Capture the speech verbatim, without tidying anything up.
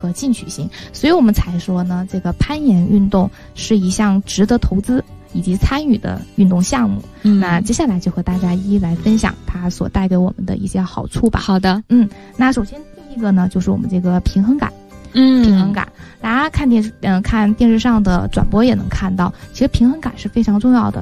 和进取心，所以我们才说呢，这个攀岩运动是一项值得投资以及参与的运动项目。嗯，那接下来就和大家一一来分享它所带给我们的一些好处吧。 好的， 嗯，那首先第一个呢，就是我们这个平衡感。 嗯， 平衡感，大家看电视，嗯、呃，看电视上的转播也能看到，其实平衡感是非常重要的。